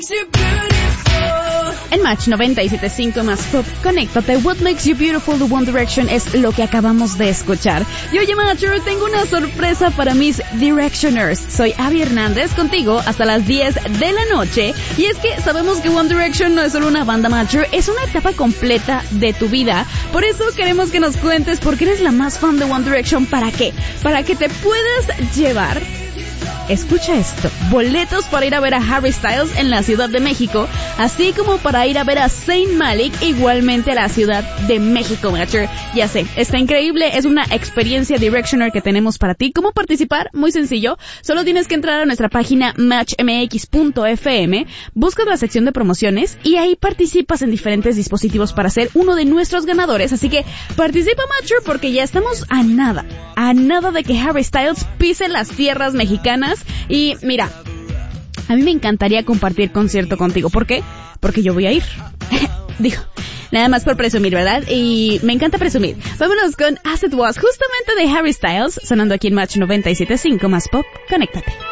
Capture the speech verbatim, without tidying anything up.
En Match noventa y siete punto cinco más Pop, conéctate. What Makes You Beautiful de One Direction es lo que acabamos de escuchar. Y oye, Matcher, tengo una sorpresa para mis Directioners. Soy Abby Hernández, contigo hasta las diez de la noche. Y es que sabemos que One Direction no es solo una banda, Matcher, es una etapa completa de tu vida. Por eso queremos que nos cuentes por qué eres la más fan de One Direction. ¿Para qué? Para que te puedas llevar... Escucha esto, boletos para ir a ver a Harry Styles en la Ciudad de México, así como para ir a ver a Zayn Malik igualmente a la Ciudad de México, Matcher. Ya sé, está increíble, es una experiencia Directioner que tenemos para ti. ¿Cómo participar? Muy sencillo, solo tienes que entrar a nuestra página match m x punto f m, buscas la sección de promociones y ahí participas en diferentes dispositivos para ser uno de nuestros ganadores. Así que participa, Matcher, porque ya estamos a nada, a nada de que Harry Styles pise las tierras mexicanas. Y mira, a mí me encantaría compartir concierto contigo. ¿Por qué? Porque yo voy a ir. Digo, nada más por presumir, ¿verdad? Y me encanta presumir. Vámonos con As It Was, justamente de Harry Styles, sonando aquí en Match noventa y siete punto cinco más Pop. Conéctate.